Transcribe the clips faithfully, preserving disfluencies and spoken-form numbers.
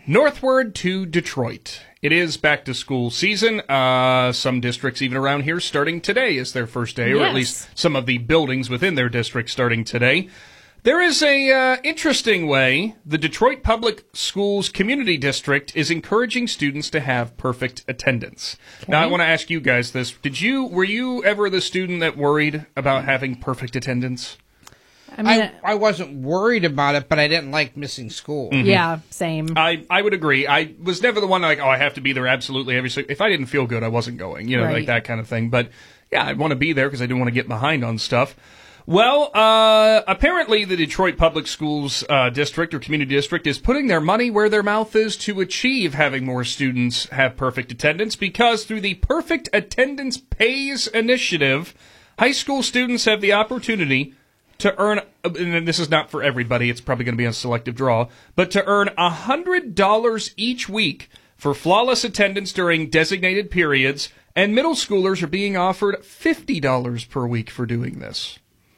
Northward to Detroit. It is back-to-school season. Uh, some districts, even around here, starting today is their first day, or Yes. at least some of the buildings within their district starting today. There is a uh, interesting way the Detroit Public Schools Community District is encouraging students to have perfect attendance. Okay. Now, I want to ask you guys this. Did you, were you ever the student that worried about having perfect attendance? I mean, I, I wasn't worried about it, but I didn't like missing school. Mm-hmm. yeah, same. I, I would agree. I was never the one like, oh, I have to be there absolutely every single. If I didn't feel good, I wasn't going. You know, Right. like that kind of thing. But yeah, I want to be there because I didn't want to get behind on stuff. Well, uh, apparently the Detroit Public Schools uh, District or Community District is putting their money where their mouth is to achieve having more students have perfect attendance, because through the Perfect Attendance Pays initiative, high school students have the opportunity to earn, and this is not for everybody, it's probably going to be a selective draw, but to earn one hundred dollars each week for flawless attendance during designated periods, and middle schoolers are being offered fifty dollars per week for doing this.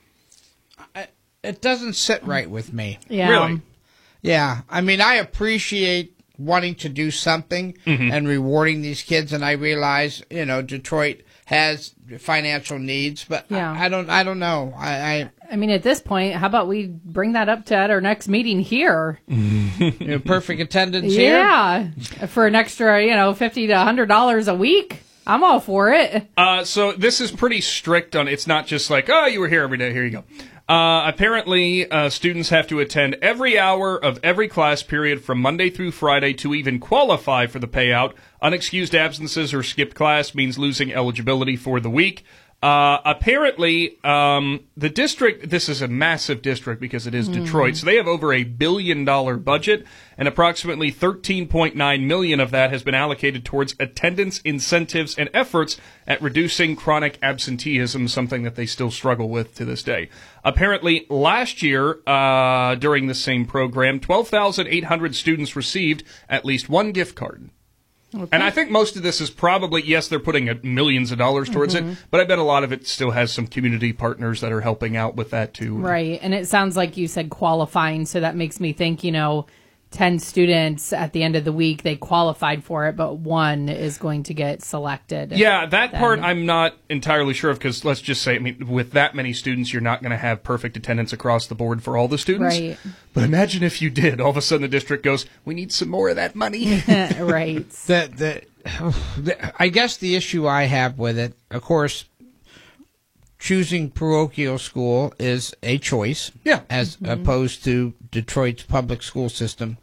I, it doesn't sit right with me. yeah. Really? Yeah, I mean, I appreciate wanting to do something Mm-hmm. and rewarding these kids, and I realize, you know, Detroit has financial needs, but Yeah. I, I don't, I don't know. I, I I mean, at this point, how about we bring that up to at our next meeting here? you know, perfect attendance here. Yeah, for an extra, you know, fifty to a hundred dollars a week. I'm all for it. Uh, so this is pretty strict on, it's not just like, oh, you were here every day, here you go. Uh, apparently, uh, students have to attend every hour of every class period from Monday through Friday to even qualify for the payout. Unexcused absences or skipped class means losing eligibility for the week. Uh, apparently, um, the district, this is a massive district because it is Detroit, so they have over a billion dollar budget, and approximately thirteen point nine million of that has been allocated towards attendance incentives and efforts at reducing chronic absenteeism, something that they still struggle with to this day. Apparently, last year, uh, during the same program, twelve thousand eight hundred students received at least one gift card. Okay. And I think most of this is probably, yes, they're putting uh, millions of dollars towards Mm-hmm. it, but I bet a lot of it still has some community partners that are helping out with that too. Right. And it sounds like you said qualifying, so that makes me think, you know, ten students at the end of the week, they qualified for it, but one is going to get selected. Yeah, that then. part I'm not entirely sure of, because let's just say, I mean, with that many students, you're not going to have perfect attendance across the board for all the students. Right. But imagine if you did. All of a sudden the district goes, we need some more of that money. Right. The, the, the, I guess the issue I have with it, of course, choosing parochial school is a choice, Yeah. as opposed to Detroit's public school system.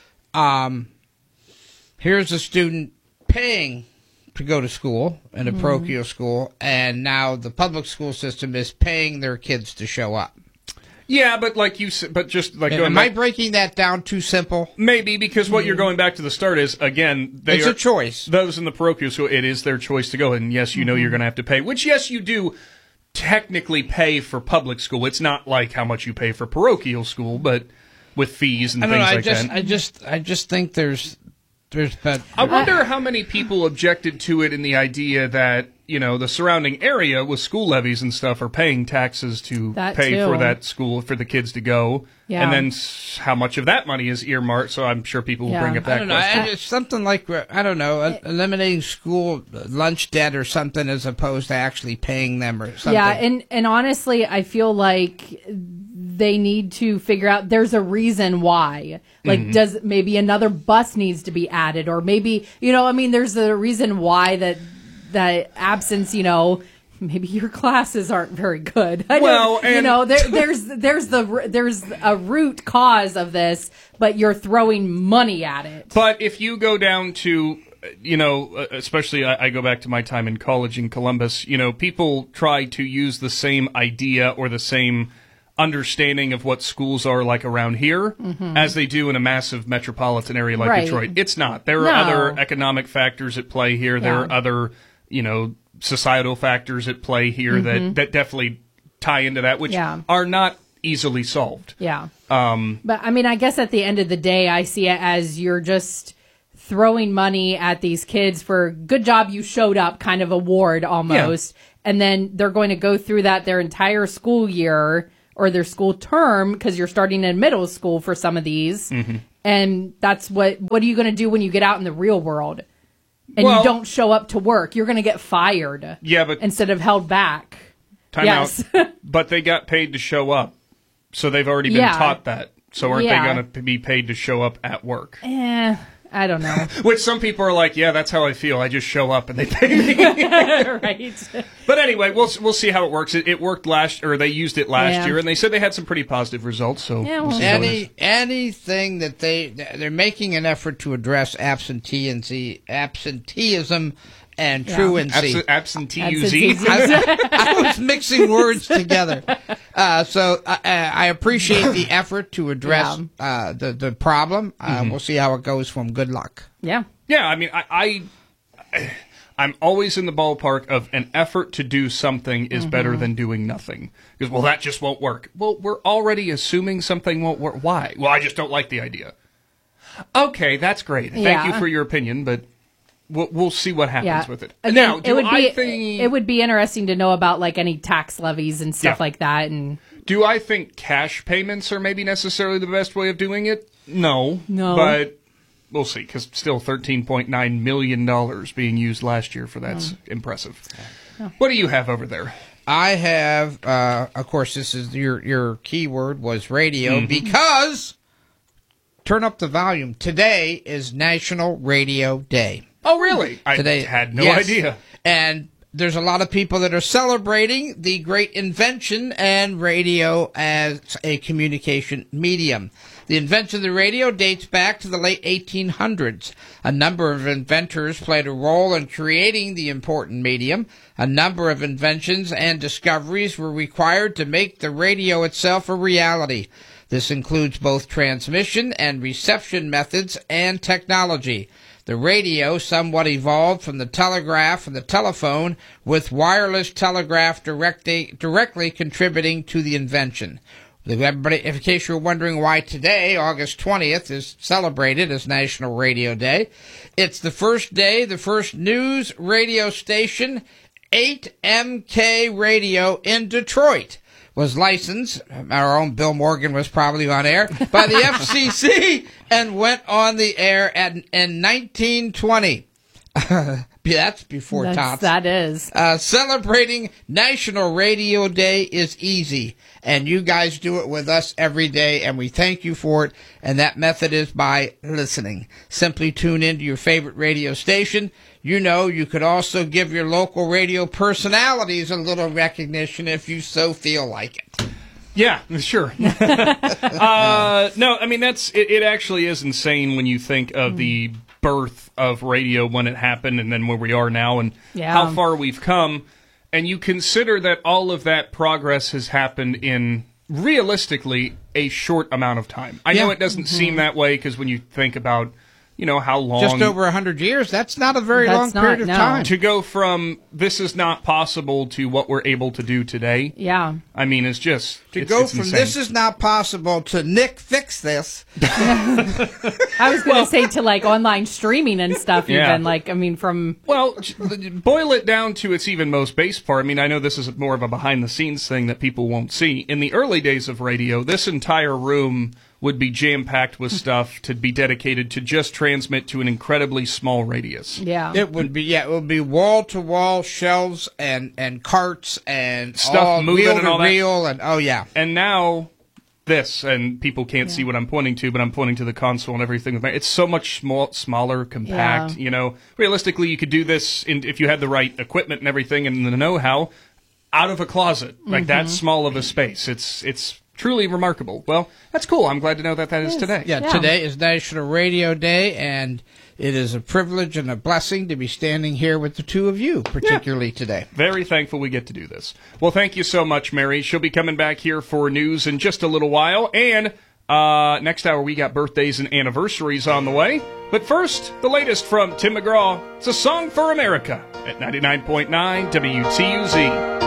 Um, here's a student paying to go to school in a parochial school, and now the public school system is paying their kids to show up. Yeah, but like you said, but just like going Am I back, breaking that down too simple? maybe, because what you're going back to the start is, again, they It's are, a choice. Those in the parochial school, it is their choice to go. And yes, you know you're going to have to pay, which, yes, you do technically pay for public school. It's not like how much you pay for parochial school, but with fees and I things don't know. I like just, that. I just, I just think there's, there's, but I wonder how many people objected to it in the idea that, you know, the surrounding area with school levies and stuff are paying taxes to That pay too. for that school for the kids to go. Yeah. And then s- how much of that money is earmarked, so I'm sure people will Yeah. bring up I that don't know. question. I, it's something like I don't know, uh, eliminating school lunch debt or something, as opposed to actually paying them or something. Yeah, and, and honestly, I feel like they need to figure out there's a reason why. Like, Mm-hmm. does maybe another bus needs to be added, or maybe, you know, I mean, there's a reason why that that absence, you know, maybe your classes aren't very good. I Well, don't, you and- know, there, there's there's the there's a root cause of this, but you're throwing money at it. But if you go down to, you know, uh, especially I, I go back to my time in college in Columbus, you know, people try to use the same idea or the same understanding of what schools are like around here as they do in a massive metropolitan area like Right. Detroit. It's not. There are No. other economic factors at play here. There Yeah. are other, you know, societal factors at play here that, that definitely tie into that, which Yeah. are not easily solved. Yeah. Um, but I mean, I guess at the end of the day, I see it as you're just throwing money at these kids for good job you showed up kind of award almost. And then they're going to go through that their entire school year or their school term, because you're starting in middle school for some of these. And And that's what, what are you going to do when you get out in the real world and well, you don't show up to work? You're going to get fired. Yeah, but instead of held back. Time yes. out. But they got paid to show up. So they've already been yeah. taught that. So aren't yeah. they going to be paid to show up at work? Eh, I don't know. Which some people are like, yeah, that's how I feel. I just show up and they pay me. Right. But anyway, we'll we'll see how it works. It, it worked last, or they used it last yeah. year, and they said they had some pretty positive results. So yeah, we'll well, see how it Any is. anything that they they're making an effort to address absenteeism, absenteeism and Yeah. truancy. Abs- absentee Absentee- I, I was mixing words together. Uh, so uh, I appreciate the effort to address Yeah. uh, the the problem. Uh, Mm-hmm. We'll see how it goes. From good luck. Yeah. Yeah, I mean, I, I I'm always in the ballpark of an effort to do something is Mm-hmm. better than doing nothing. Because well, that just won't work. Well, we're already assuming something won't work. Why? Well, I just don't like the idea. Okay, that's great. Thank Yeah. you for your opinion, but we'll, we'll see what happens Yeah. with it. Again, Now, do it would I be think it would be interesting to know about like any tax levies and stuff Yeah. like that. And do I think cash payments are maybe necessarily the best way of doing it? No, No. but we'll see. Because still, thirteen point nine million dollars being used last year for that's impressive. What do you have over there? I have, uh, of course, this is your your keyword was radio Mm-hmm. because turn up the volume. Today is National Radio Day. Oh, really? I Today had no yes. idea. And there's a lot of people that are celebrating the great invention and radio as a communication medium. The invention of the radio dates back to the late eighteen hundreds. A number of inventors played a role in creating the important medium. A number of inventions and discoveries were required to make the radio itself a reality. This includes both transmission and reception methods and technology. The radio somewhat evolved from the telegraph and the telephone, with wireless telegraph directly, directly contributing to the invention. Everybody, in case you're wondering why today, August twentieth, is celebrated as National Radio Day, it's the first day, the first news radio station, eight M K Radio in Detroit, was licensed, our own Bill Morgan was probably on air, by the F C C and went on the air at, in nineteen twenty. That's before that's, Tots. that is. Uh, celebrating National Radio Day is easy, and you guys do it with us every day, and we thank you for it, and that method is by listening. Simply tune into your favorite radio station. You know, you could also give your local radio personalities a little recognition if you so feel like it. Yeah, sure. uh, no, I mean, that's it, it actually is insane when you think of the birth of radio when it happened and then where we are now and Yeah. how far we've come. And you consider that all of that progress has happened in, realistically, a short amount of time. I know Yeah. it doesn't seem that way because when you think about, you know, how long... Just over one hundred years, that's not a very That's long not, period of no. time. To go from this is not possible to what we're able to do today, Yeah. I mean, it's just... To it's, go it's from insane. this is not possible to Nick, fix this. I was going to say to like online streaming and stuff. Yeah. Even like I mean from Well, j- boil it down to its even most base part. I mean, I know this is more of a behind-the-scenes thing that people won't see. In the early days of radio, this entire room would be jam-packed with stuff to be dedicated to just transmit to an incredibly small radius. yeah. It would be, yeah, it would be wall-to-wall shelves and, and carts and Stuff all moving reel and to all that. reel and, oh, yeah. And now, this, and people can't see what I'm pointing to, but I'm pointing to the console and everything. It's so much small, smaller, compact. Yeah. You know, realistically, you could do this in, if you had the right equipment and everything and the know-how out of a closet, like that small of a space. It's it's truly remarkable. Well, that's cool. I'm glad to know that that is today. Yeah, Yeah. today is National Radio Day, and it is a privilege and a blessing to be standing here with the two of you, particularly today. Very thankful we get to do this. Well, thank you so much, Mary. She'll be coming back here for news in just a little while. And uh, next hour, we got birthdays and anniversaries on the way. But first, the latest from Tim McGraw. It's a song for America at ninety-nine point nine W T U Z.